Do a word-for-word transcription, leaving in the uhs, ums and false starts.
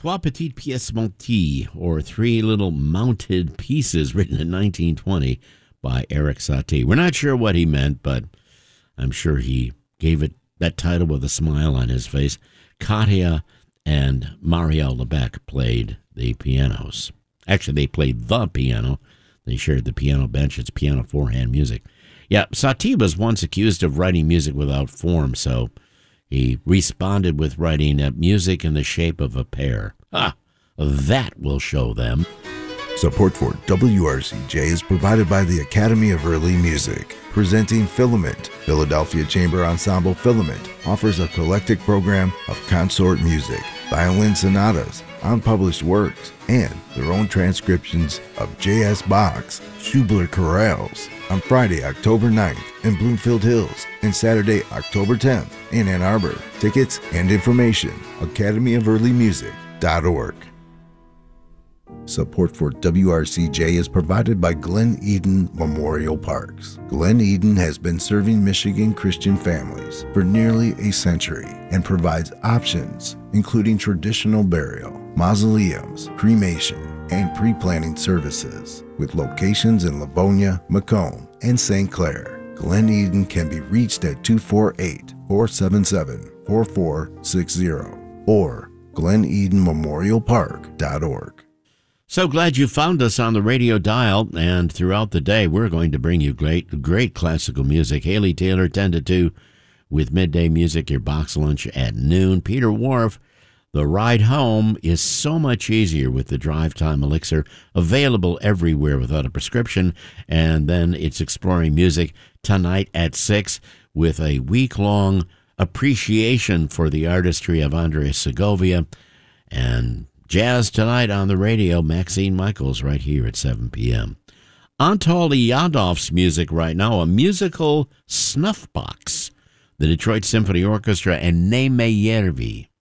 Trois Petites Pièces Monties, or Three Little Mounted Pieces, written in nineteen twenty by Erik Satie. We're not sure what he meant, but I'm sure he gave it that title with a smile on his face. Katia and Marielle Lebec played the pianos. Actually, they played the piano. They shared the piano bench. It's piano four-hand music. Yeah, Satie was once accused of writing music without form, so he responded with writing uh, music in the shape of a pear. Ah, that will show them. Support for W R C J is provided by the Academy of Early Music. Presenting Filament. Philadelphia Chamber Ensemble Filament offers a eclectic program of consort music, violin sonatas, unpublished works, and their own transcriptions of J S. Bach's Schubert chorales on Friday, October ninth in Bloomfield Hills and Saturday, October tenth in Ann Arbor. Tickets and information, academy of early music dot org. Support for W R C J is provided by Glen Eden Memorial Parks. Glen Eden has been serving Michigan Christian families for nearly a century and provides options including traditional burial, mausoleums, cremation, and pre-planning services with locations in Livonia, Macomb, and Saint Clair. Glen Eden can be reached at two four eight, four seven seven, four four six zero or glen eden memorial park dot org. So glad you found us on the radio dial, and throughout the day we're going to bring you great, great classical music. Haley Taylor, ten to two, with Midday Music, your box lunch at noon. Peter Wharf, the ride home is so much easier with the Drive Time Elixir, available everywhere without a prescription. And then it's Exploring Music tonight at six with a week-long appreciation for the artistry of Andres Segovia. And Jazz tonight on the radio, Maxine Michaels right here at seven p.m. Anatoly Yadov's music right now, a musical snuff box. The Detroit Symphony Orchestra and Nemeyervi.